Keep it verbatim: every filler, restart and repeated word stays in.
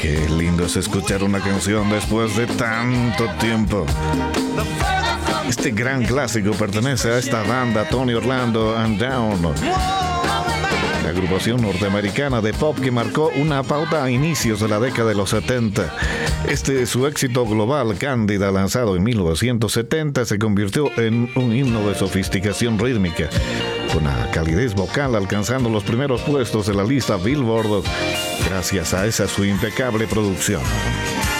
Qué lindo es escuchar una canción después de tanto tiempo. Este gran clásico pertenece a esta banda, Tony Orlando and Down, la agrupación norteamericana de pop que marcó una pauta a inicios de la década de los setenta. Este su éxito global, Cándida, lanzado en mil novecientos setenta, se convirtió en un himno de sofisticación rítmica, con una calidez vocal alcanzando los primeros puestos de la lista Billboard gracias a esa su impecable producción.